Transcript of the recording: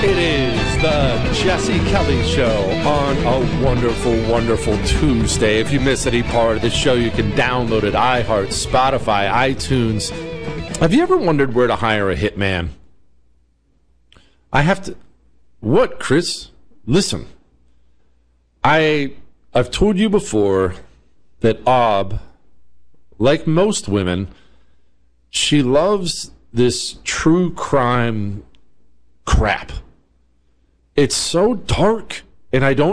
It is the Jesse Kelly Show on a wonderful, wonderful Tuesday. If you miss any part of the show, you can download it, iHeart, Spotify, iTunes. Have you ever wondered where to hire a hitman? I have to... What, Chris? Listen. I've told you before that Ob, like most women, she loves this true crime crap. It's so dark, and I don't